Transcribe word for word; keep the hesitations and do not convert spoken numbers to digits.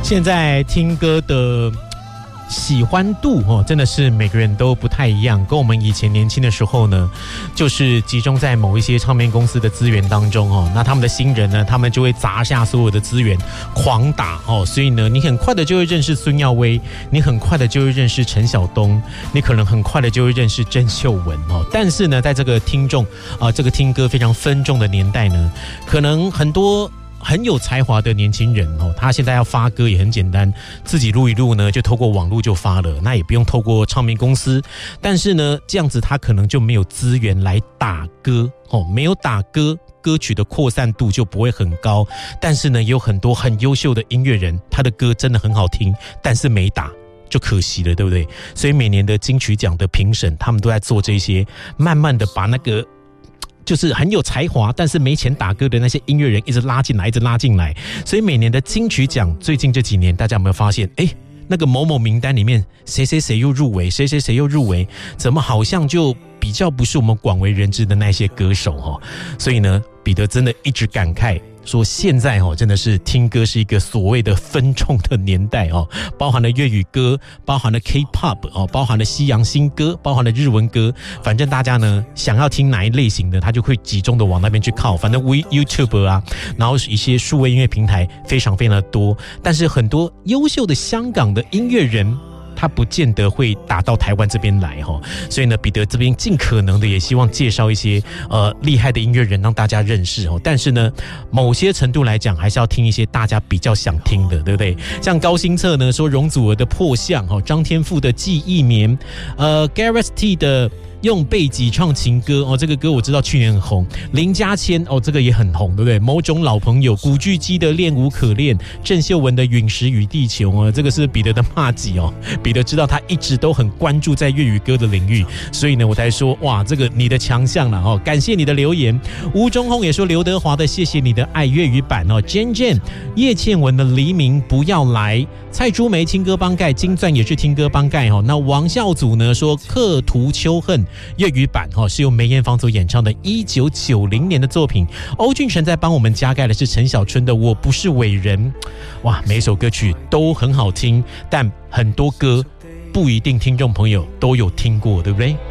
现在听歌的喜欢度哦，真的是每个人都不太一样。跟我们以前年轻的时候呢，就是集中在某一些唱片公司的资源当中哦。那他们的新人呢，他们就会砸下所有的资源，狂打哦。所以呢，你很快的就会认识孙耀威，你很快的就会认识陈晓东，你可能很快的就会认识郑秀文哦。但是呢，在这个听众啊、呃，这个听歌非常分众的年代呢，可能很多很有才华的年轻人哦，他现在要发歌也很简单，自己录一录呢，就透过网络就发了，那也不用透过唱片公司。但是呢，这样子他可能就没有资源来打歌哦，没有打歌，歌曲的扩散度就不会很高。但是呢，也有很多很优秀的音乐人，他的歌真的很好听，但是没打。就可惜了，对不对？所以每年的金曲奖的评审，他们都在做这些，慢慢的把那个就是很有才华但是没钱打歌的那些音乐人一直拉进来，一直拉进来。所以每年的金曲奖，最近这几年，大家有没有发现？哎，那个某某名单里面，谁谁谁又入围，谁谁谁又入围，怎么好像就比较不是我们广为人知的那些歌手哦？所以呢，彼得真的一直感慨说，现在哦，真的是听歌是一个所谓的分众的年代哦，包含了粤语歌，包含了 K-pop 哦，包含了西洋新歌，包含了日文歌。反正大家呢想要听哪一类型的，他就会集中的往那边去靠。反正 YouTube 啊，然后一些数位音乐平台非常非常的多，但是很多优秀的香港的音乐人，他不见得会打到台湾这边来哈，所以呢，彼得这边尽可能的也希望介绍一些呃厉害的音乐人让大家认识哦。但是呢，某些程度来讲，还是要听一些大家比较想听的，对不对？像高新策呢说容祖儿的《破相》哦，张天赋的《记忆棉》，呃 Gareth T 的用背脊唱情歌哦，这个歌我知道去年很红。林嘉谦哦，这个也很红，对不对？某种老朋友，古巨基的《恋无可恋》，郑秀文的《陨石与地球》哦，这个是彼得的骂己哦。彼得知道他一直都很关注在粤语歌的领域，所以呢，我才说哇，这个你的强项了哦。感谢你的留言。吴中宏也说刘德华的《谢谢你的爱》粤语版哦。Jen Jen 叶倩文的《黎明不要来》，蔡珠梅听歌帮盖，金钻也是听歌帮盖哦。那王孝祖呢说《刻图秋恨》。粤语版是由梅艳芳所演唱的一九九零年的作品。欧俊成在帮我们加盖的是陈小春的《我不是伟人》。哇，每首歌曲都很好听，但很多歌不一定听众朋友都有听过，对不对？